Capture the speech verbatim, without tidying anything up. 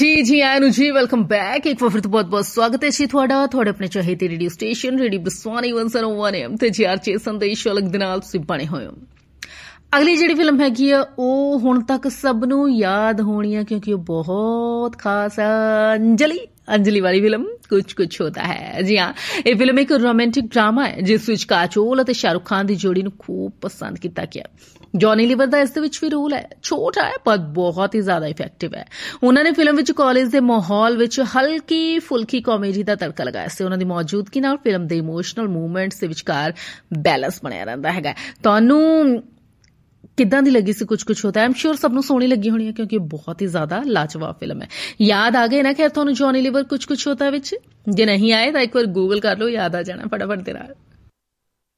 जी जी ion जी welcome back एक बार फिर तो बहुत बहुत स्वागत है जी ਤੁਹਾਡਾ ਤੁਹਾਡੇ ਆਪਣੇ ਚਾਹੀਦੇ radio station radio ਬਸਵਾਨੀ one oh one M ਤੇ ਜੀ ਆਰ ਚੇ ਸੰਦੇਸ਼ ਅਲੱਗ ਦੇ ਨਾਲ ਤੁਸੀਂ ਬਣੇ ਹੋਏ ਹੋ। ਅਗਲੀ ਜਿਹੜੀ ਫਿਲਮ ਹੈਗੀ ਆ ਉਹ ਹੁਣ ਤੱਕ ਸਭ ਨੂੰ ਯਾਦ ਹੋਣੀ ਆ ਕਿਉਂਕਿ ਉਹ ਬਹੁਤ ਖਾਸ ਆ। ਅੰਜਲੀ अंजलि वाली फिल्म कुछ कुछ होता है। जी हाँ, ये फिल्म एक रोमांटिक ड्रामा है जिस विच काजोल ਅਤੇ शाहरुख खान ਦੀ ਜੋੜੀ ਨੂੰ खूब पसंद किया गया। जॉनी लीवर ਦਾ ਇਸ ਦੇ ਵਿੱਚ ਵੀ ਰੋਲ ਹੈ, ਛੋਟਾ ਹੈ ਪਰ ਬਹੁਤ ਹੀ ਜ਼ਿਆਦਾ ਇਫੈਕਟਿਵ ਹੈ। ਉਹਨਾਂ ਨੇ ਫਿਲਮ ਵਿੱਚ ਕਾਲਜ ਦੇ ਮਾਹੌਲ ਵਿੱਚ ਹਲਕੀ ਫੁਲਕੀ ਕਾਮੇਡੀ ਦਾ ਤੜਕਾ ਲਗਾਇਆ ਸੀ। ਉਹਨਾਂ ਦੀ ਮੌਜੂਦਗੀ ਨਾਲ ਫਿਲਮ ਦੇ ਇਮੋਸ਼ਨਲ ਮੂਵਮੈਂਟਸ ਦੇ ਵਿਚਕਾਰ ਬੈਲੈਂਸ ਬਣਿਆ ਰਹਿੰਦਾ ਹੈਗਾ। ਤੁਹਾਨੂੰ ਕਿੱਦਾਂ ਦੀ ਲੱਗੀ ਸੀ ਕੁਝ ਕੁਝ ਹੋਤਾ ਹੈ? ਆਮ ਸ਼ੋਰ ਸਭ ਨੂੰ ਸੋਹਣੀ ਲੱਗੀ ਹੋਣੀ ਹੈ ਕਿਉਂਕਿ ਬਹੁਤ ਹੀ ਜ਼ਿਆਦਾ ਲਾਜਵਾਬ ਫਿਲਮ ਹੈ। ਯਾਦ ਆ ਗਏ ਨਾ ਖੈਰ ਤੁਹਾਨੂੰ ਜੌਨੀ ਲੀਵਰ ਕੁਝ ਕੁਝ ਹੋਤਾ ਵਿੱਚ? ਜੇ ਨਹੀਂ ਆਏ ਤਾਂ ਇੱਕ ਵਾਰ ਗੂਗਲ ਕਰ ਲਓ, ਯਾਦ ਆ ਜਾਣਾ ਫਟਾਫਟ ਦੇ ਨਾਲ।